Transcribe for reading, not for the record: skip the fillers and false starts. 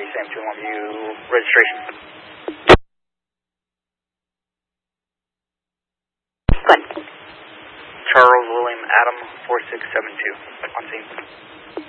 Sam 2 Longview, registration. Good. Charles William Adam 4672 on scene.